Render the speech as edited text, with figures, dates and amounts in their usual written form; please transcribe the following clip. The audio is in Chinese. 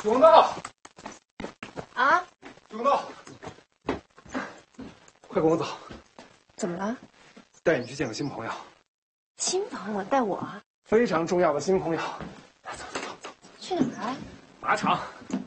永道， 啊， 永道，快跟我走。 怎么了？ 带你去见个新朋友。 新朋友带我啊？ 非常重要的新朋友。走。 去哪儿啊？ 马场。